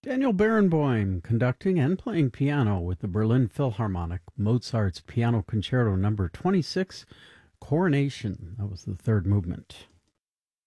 Daniel Barenboim conducting and playing piano with the Berlin Philharmonic, Mozart's Piano Concerto Number 26, Coronation. That was the third movement.